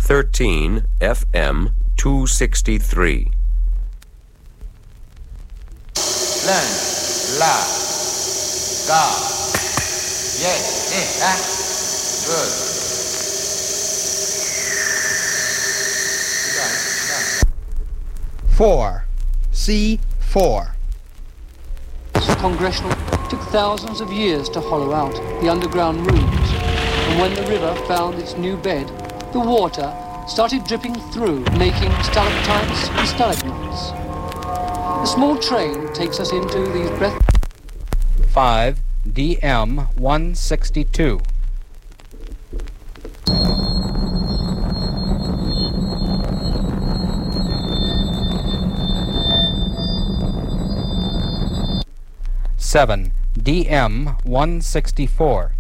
13 FM 263. Learn, la, ga, yes, good. 4. C4. Congressional took thousands of years to hollow out the underground rooms, and when the river found its new bed, the water started dripping through, making stalactites and stalagmites. A small train takes us into these 5. DM 162. Seven DM 164.